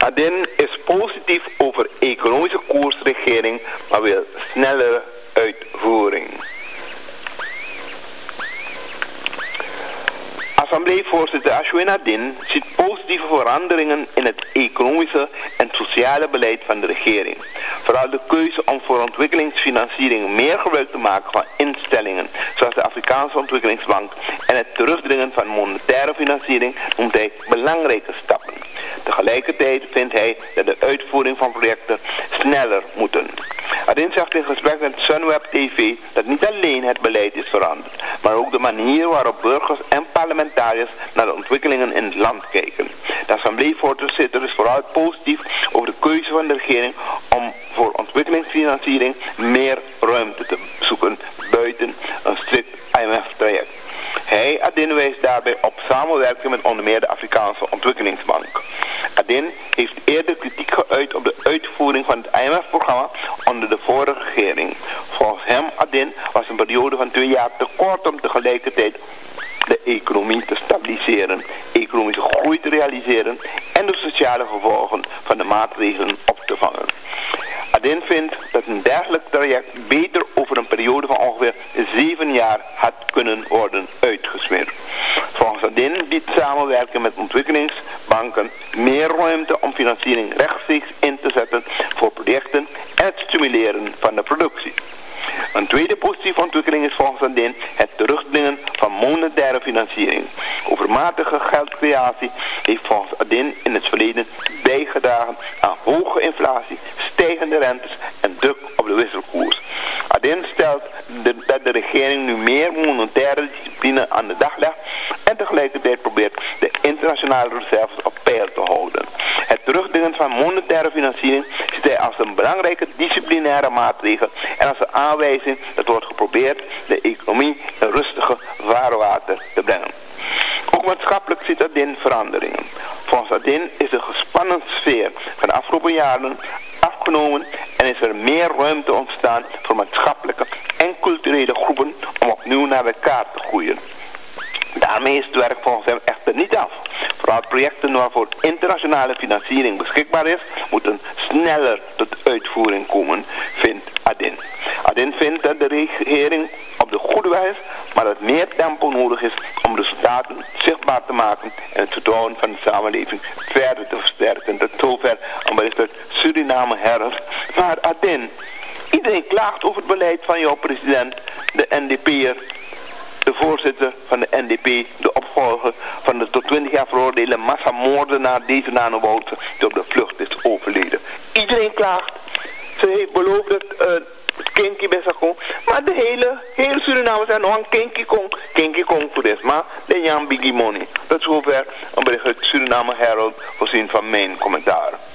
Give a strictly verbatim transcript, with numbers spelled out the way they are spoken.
Adin is positief over economische koersregering, maar wil snellere uitvoering. Assembleevoorzitter Ashwin Adin ziet positieve veranderingen in het economische en sociale beleid van de regering. Vooral de keuze om voor ontwikkelingsfinanciering meer gebruik te maken van instellingen zoals de Afrikaanse Ontwikkelingsbank en het terugdringen van monetaire financiering noemt hij belangrijke stappen. Tegelijkertijd vindt hij dat de uitvoering van projecten sneller moeten. Adin zegt in gesprek met Sunweb T V dat niet alleen het beleid is veranderd, maar ook de manier waarop burgers en parlementariërs naar de ontwikkelingen in het land kijken. De assembleevoorzitter is vooral positief over de keuze van de regering om voor ontwikkelingsfinanciering meer ruimte te zoeken buiten een strikt I M F-traject. Hij, Adin, wijst daarbij op samenwerking met onder meer de Afrikaanse Ontwikkelingsbank. Adin heeft eerder kritiek geuit op de uitvoering van het I M F-programma onder de vorige regering. Volgens hem, Adin, was een periode van twee jaar te kort om tegelijkertijd de economie te stabiliseren, economische groei te realiseren en de sociale gevolgen van de maatregelen op te vangen. Adin vindt dat een dergelijk traject beter over een periode van ongeveer zeven jaar had kunnen worden uitgesmeerd. Volgens Adin biedt samenwerken met ontwikkelingsbanken meer ruimte om financiering rechtstreeks in te zetten voor projecten en het stimuleren van de productie. Een tweede positieve ontwikkeling is volgens Adin het terugdringen van monetaire financiering. Overmatige geldcreatie heeft volgens Adin in het verleden bijgedragen aan hoge inflatie, stijgende rentes en druk op de wisselkoers. Adin stelt de, dat de regering nu meer monetaire discipline aan de dag legt en tegelijkertijd probeert de internationale reserves op peil te houden. Het terugdringen van monetaire financiering ziet hij als een belangrijke disciplinaire maatregel en als een aanwijzing dat wordt geprobeerd de economie in rustige vaarwater te brengen. Ook maatschappelijk ziet Adin veranderingen. Volgens Adin is de gespannen sfeer van de afgelopen jaren afgenomen en is er meer ruimte ontstaan voor maatschappelijke en culturele groepen om opnieuw naar elkaar te groeien. Daarmee is het werk volgens hem echter niet af. Vooral projecten waarvoor internationale financiering beschikbaar is, moeten sneller tot uitvoering komen, vindt Adin. Adin vindt dat de regering op de goede weg is, maar dat meer tempo nodig is om resultaten zichtbaar te maken en het vertrouwen van de samenleving verder te versterken. Tot zover een bericht uit Suriname Herald. Maar Adin, iedereen klaagt over het beleid van jouw president, de N D P'er. De voorzitter van de N D P, de opvolger van de tot twintig jaar veroordeelde massamoordenaar deze Nano Woutse, die op de vlucht is overleden. Iedereen klaagt. Ze heeft beloofd dat uh, Kinky best zou komen. Maar de hele, hele Suriname zijn nog een Kinky Kong. Kinky Kong voor dit, maar de Jan Biggie Money. Tot zover een bericht uit Suriname Herald, voorzien van mijn commentaar.